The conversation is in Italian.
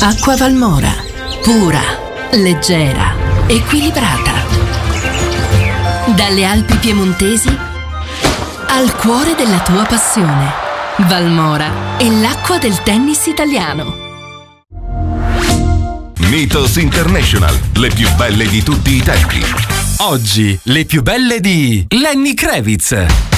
Acqua Valmora, pura, leggera, equilibrata. Dalle Alpi piemontesi al cuore della tua passione. Valmora è l'acqua del tennis italiano. Mythos International, le più belle di tutti i tempi. Oggi le più belle di Lenny Kravitz.